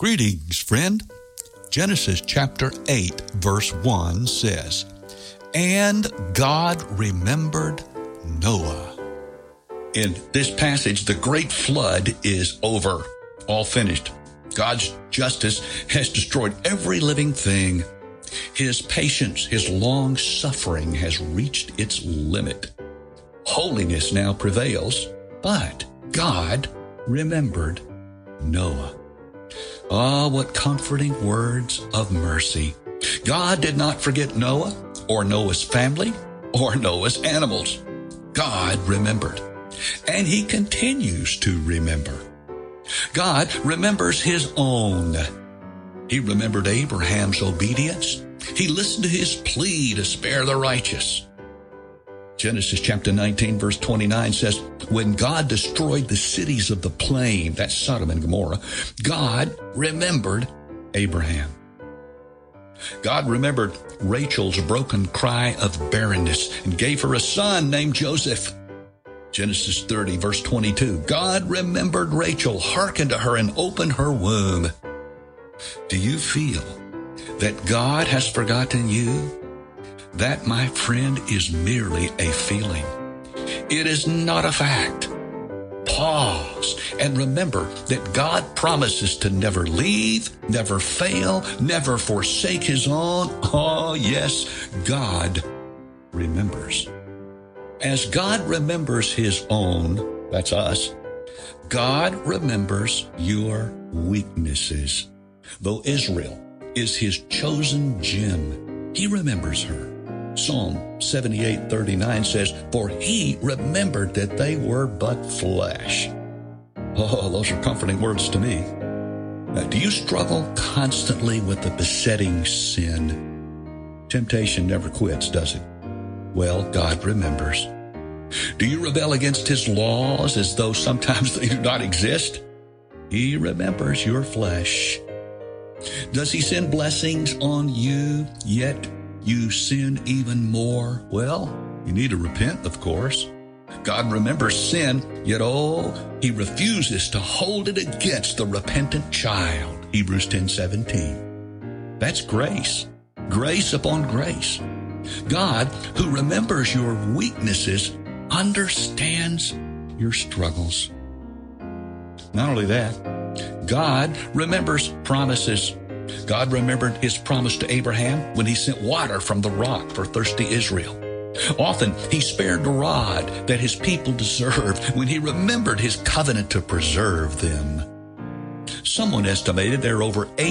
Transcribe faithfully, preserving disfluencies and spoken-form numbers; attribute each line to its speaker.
Speaker 1: Greetings, friend. Genesis chapter eight, verse one says, "And God remembered Noah." In this passage, the great flood is over, all finished. God's justice has destroyed every living thing. His patience, his long suffering has reached its limit. Holiness now prevails, but God remembered Noah. Ah, what comforting words of mercy. God did not forget Noah or Noah's family or Noah's animals. God remembered, and he continues to remember. God remembers his own. He remembered Abraham's obedience. He listened to his plea to spare the righteous. Genesis chapter nineteen, verse twenty-nine says, when God destroyed the cities of the plain, that's Sodom and Gomorrah, God remembered Abraham. God remembered Rachel's broken cry of barrenness and gave her a son named Joseph. Genesis thirty, verse twenty-two, God remembered Rachel, hearkened to her, and opened her womb. Do you feel that God has forgotten you? That, my friend, is merely a feeling. It is not a fact. Pause and remember that God promises to never leave, never fail, never forsake his own. Oh, yes, God remembers. As God remembers his own, that's us, God remembers your weaknesses. Though Israel is his chosen gem, he remembers her. Psalm seventy-eight thirty-nine says, for he remembered that they were but flesh. Oh, those are comforting words to me. Now, do you struggle constantly with the besetting sin? Temptation never quits, does it? Well, God remembers. Do you rebel against his laws as though sometimes they do not exist? He remembers your flesh. Does he send blessings on you, yet you sin even more? Well, you need to repent, of course. God remembers sin, yet oh, he refuses to hold it against the repentant child. Hebrews ten seventeen. That's grace. Grace upon grace. God, who remembers your weaknesses, understands your struggles. Not only that, God remembers promises. God remembered his promise to Abraham when he sent water from the rock for thirsty Israel. Often he spared the rod that his people deserved when he remembered his covenant to preserve them. Someone estimated there are over eight